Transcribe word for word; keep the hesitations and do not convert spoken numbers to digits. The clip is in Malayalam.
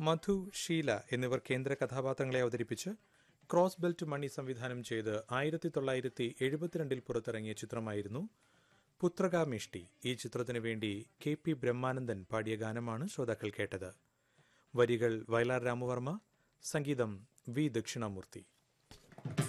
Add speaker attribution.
Speaker 1: മധു, ഷീല എന്നിവർ കേന്ദ്ര കഥാപാത്രങ്ങളെ അവതരിപ്പിച്ച് ക്രോസ് ബെൽറ്റ് മണി സംവിധാനം ചെയ്ത് ആയിരത്തി തൊള്ളായിരത്തി എഴുപത്തിരണ്ടിൽ പുറത്തിറങ്ങിയ ചിത്രമായിരുന്നു പുത്രകാമിഷ്ടി. ഈ ചിത്രത്തിനു വേണ്ടി കെ പി ബ്രഹ്മാനന്ദൻ പാടിയ ഗാനമാണ് ശ്രോതാക്കൾ കേട്ടത്. വരികൾ വയലാർ രാമവർമ്മ, സംഗീതം വി ദക്ഷിണാമൂർത്തി.